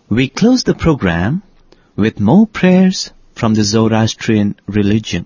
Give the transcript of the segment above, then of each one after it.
We close the program with more prayers from the Zoroastrian religion.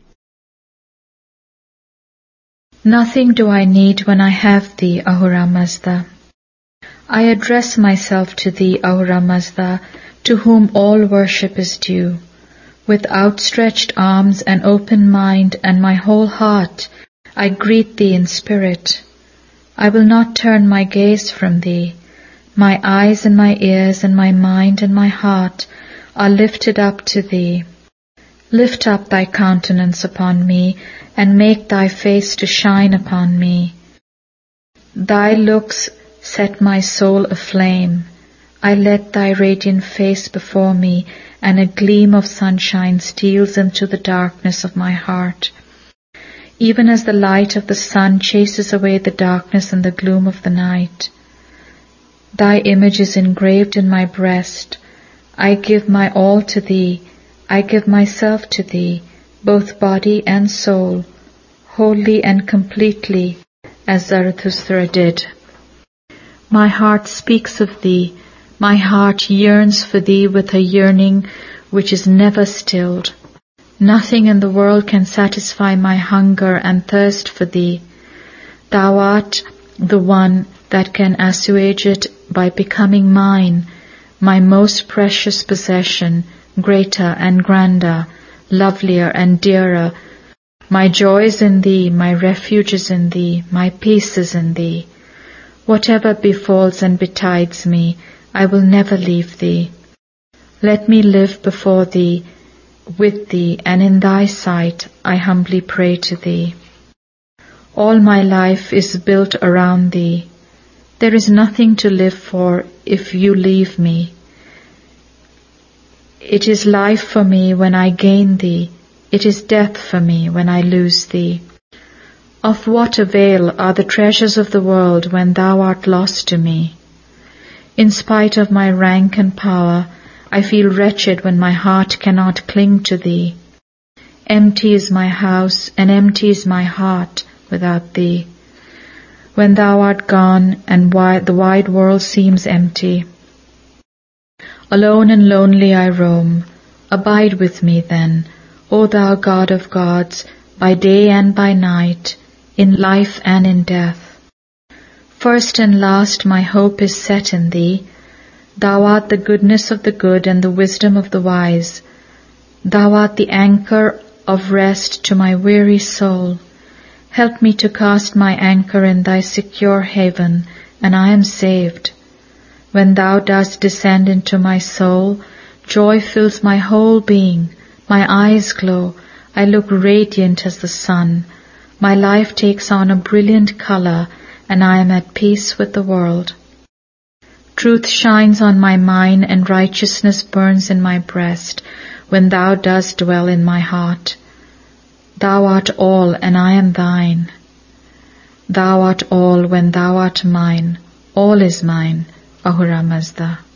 Nothing do I need when I have thee, Ahura Mazda. I address myself to thee, Ahura Mazda, to whom all worship is due. With outstretched arms and open mind and my whole heart, I greet thee in spirit. I will not turn my gaze from thee. My eyes and my ears and my mind and my heart are lifted up to thee. Lift up thy countenance upon me, and make thy face to shine upon me. Thy looks set my soul aflame. I let thy radiant face before me, and a gleam of sunshine steals into the darkness of my heart. Even as the light of the sun chases away the darkness and the gloom of the night. Thy image is engraved in my breast. I give my all to thee. I give myself to thee, both body and soul, wholly and completely, as Zarathustra did. My heart speaks of thee. My heart yearns for thee with a yearning which is never stilled. Nothing in the world can satisfy my hunger and thirst for thee. Thou art the one that can assuage it by becoming mine, my most precious possession, greater and grander, lovelier and dearer. My joy is in thee, my refuge is in thee, my peace is in thee. Whatever befalls and betides me, I will never leave thee. Let me live before thee, with thee, and in thy sight I humbly pray to thee. All my life is built around thee. There is nothing to live for if you leave me. It is life for me when I gain thee. It is death for me when I lose thee. Of what avail are the treasures of the world when thou art lost to me? In spite of my rank and power, I feel wretched when my heart cannot cling to thee. Empty is my house, and empty is my heart without thee. When thou art gone, and the wide world seems empty. Alone and lonely I roam. Abide with me then, O thou God of gods, by day and by night, in life and in death. First and last my hope is set in thee. Thou art the goodness of the good and the wisdom of the wise. Thou art the anchor of rest to my weary soul. Help me to cast my anchor in thy secure haven, and I am saved. When thou dost descend into my soul, joy fills my whole being. My eyes glow. I look radiant as the sun. My life takes on a brilliant color, and I am at peace with the world. Truth shines on my mind, and righteousness burns in my breast, when thou dost dwell in my heart. Thou art all, and I am thine. Thou art all when thou art mine. All is mine, Ahura Mazda.